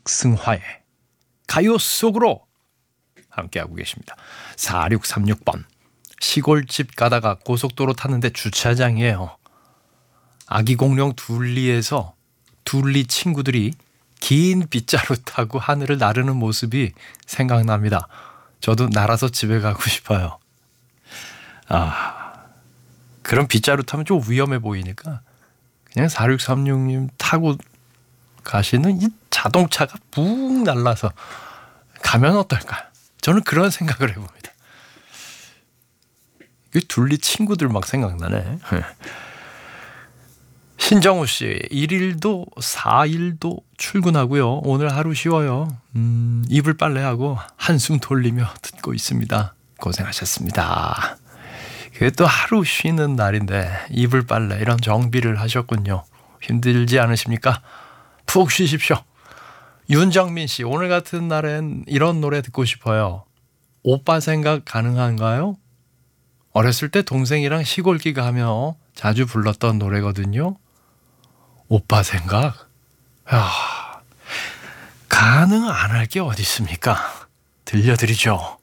박승화의 가요 속으로 함께하고 계십니다. 4636번. 시골집 가다가 고속도로 탔는데 주차장이에요. 아기 공룡 둘리에서 둘리 친구들이 긴 빗자루 타고 하늘을 나르는 모습이 생각납니다. 저도 날아서 집에 가고 싶어요. 그런 빗자루 타면 좀 위험해 보이니까 그냥 4636님 타고 가시는 이 자동차가 붕 날라서 가면 어떨까? 저는 그런 생각을 해봅니다. 이 둘리 친구들 막 생각나네. 신정우 씨, 1일도 4일도 출근하고요. 오늘 하루 쉬어요. 이불 빨래하고 한숨 돌리며 듣고 있습니다. 고생하셨습니다. 그게 또 하루 쉬는 날인데 이불 빨래 이런 정비를 하셨군요. 힘들지 않으십니까? 푹 쉬십시오. 윤정민 씨, 오늘 같은 날엔 이런 노래 듣고 싶어요. 오빠 생각 가능한가요? 어렸을 때 동생이랑 시골길 가며 자주 불렀던 노래거든요. 오빠 생각? 가능 안 할 게 어디 있습니까? 들려드리죠.